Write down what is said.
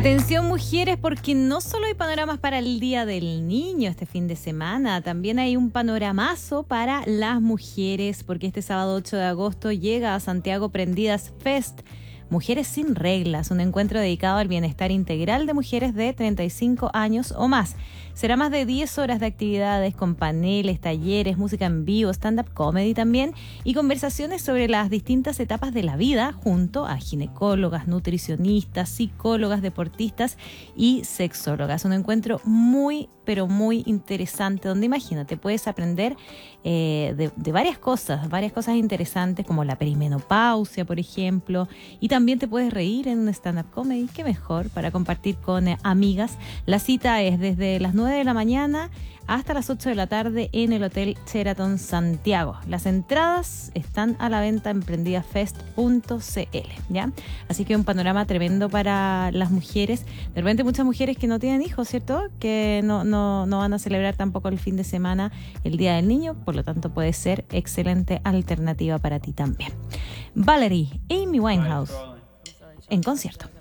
Atención mujeres, porque no solo hay panoramas para el Día del Niño este fin de semana, también hay un panoramazo para las mujeres, porque este sábado 8 de agosto llega a Santiago Prendidas Fest, Mujeres sin Reglas, un encuentro dedicado al bienestar integral de mujeres de 35 años o más. Será más de 10 horas de actividades con paneles, talleres, música en vivo, stand-up comedy también y conversaciones sobre las distintas etapas de la vida junto a ginecólogas, nutricionistas, psicólogas, deportistas y sexólogas. Un encuentro muy, pero muy interesante donde imagínate, puedes aprender de varias cosas interesantes como la perimenopausia, por ejemplo, y también te puedes reír en un stand-up comedy, qué mejor para compartir con amigas. La cita es desde las 9 de la mañana hasta las 8 de la tarde en el Hotel Sheraton Santiago. Las entradas están a la venta en prendidafest.cl, ¿ya? Así que un panorama tremendo para las mujeres. De repente muchas mujeres que no tienen hijos, ¿cierto? Que no van a celebrar tampoco el fin de semana el Día del Niño, por lo tanto puede ser excelente alternativa para ti también. Valerie, Amy Winehouse en concierto.